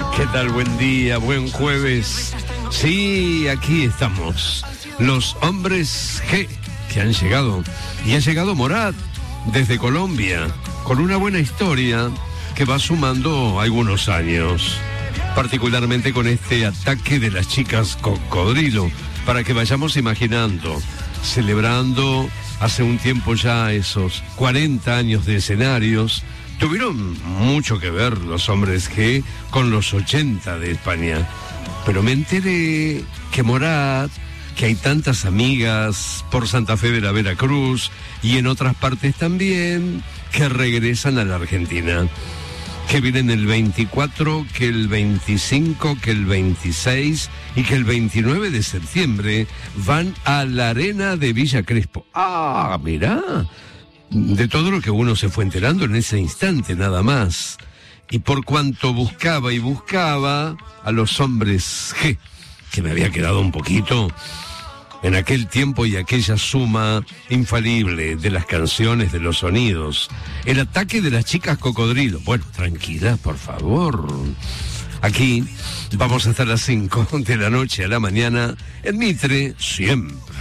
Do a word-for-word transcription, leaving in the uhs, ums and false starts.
¿Qué tal? Buen día, buen jueves. Sí, aquí estamos, los hombres G que han llegado. Y ha llegado Morat desde Colombia, con una buena historia que va sumando algunos años. Particularmente con este ataque de las chicas cocodrilo, para que vayamos imaginando, celebrando hace un tiempo ya esos cuarenta años de escenarios. Tuvieron mucho que ver los hombres G con los ochenta de España. Pero me enteré que Morat, que hay tantas amigas por Santa Fe de la Veracruz y en otras partes también, que regresan a la Argentina. Que vienen el veinticuatro, que el veinticinco, que el veintiséis y que el veintinueve de septiembre van a la Arena de Villa Crespo. Ah, mirá. De todo lo que uno se fue enterando en ese instante, nada más. Y por cuanto buscaba y buscaba a los hombres G, que me había quedado un poquito en aquel tiempo y aquella suma infalible de las canciones, de los sonidos. El ataque de las chicas cocodrilo. Bueno, tranquila, por favor. Aquí vamos hasta las cinco de la noche a la mañana en Mitre, siempre